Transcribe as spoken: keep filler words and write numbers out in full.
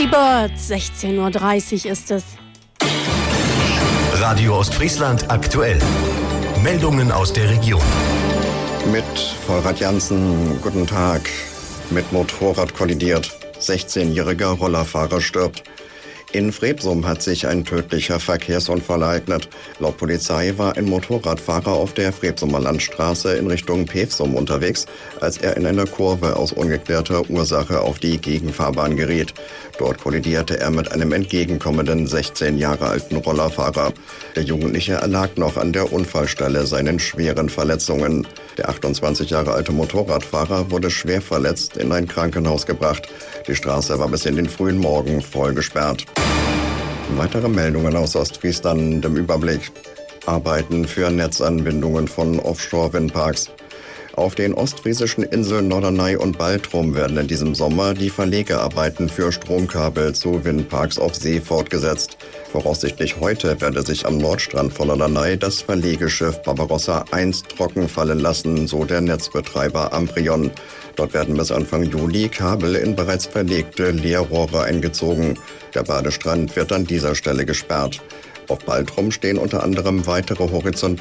Die Birds, sechzehn Uhr dreißig ist es. Radio Ostfriesland aktuell. Meldungen aus der Region. Mit Volrad Jansen, guten Tag. Mit Motorrad kollidiert. sechzehnjähriger Rollerfahrer stirbt. In Frebsum hat sich ein tödlicher Verkehrsunfall ereignet. Laut Polizei war ein Motorradfahrer auf der Frebsumer Landstraße in Richtung Pevsum unterwegs, als er in einer Kurve aus ungeklärter Ursache auf die Gegenfahrbahn geriet. Dort kollidierte er mit einem entgegenkommenden sechzehn Jahre alten Rollerfahrer. Der Jugendliche erlag noch an der Unfallstelle seinen schweren Verletzungen. Der achtundzwanzig Jahre alte Motorradfahrer wurde schwer verletzt in ein Krankenhaus gebracht. Die Straße war bis in den frühen Morgen voll gesperrt. Weitere Meldungen aus Ostfriesland im Überblick. Arbeiten für Netzanbindungen von Offshore-Windparks. Auf den ostfriesischen Inseln Norderney und Baltrum werden in diesem Sommer die Verlegearbeiten für Stromkabel zu Windparks auf See fortgesetzt. Voraussichtlich heute werde sich am Nordstrand von Norderney das Verlegeschiff Barbarossa eins trocken fallen lassen, so der Netzbetreiber Amprion. Dort werden bis Anfang Juli Kabel in bereits verlegte Leerrohre eingezogen. Der Badestrand wird an dieser Stelle gesperrt. Auf Baltrum stehen unter anderem weitere horizontale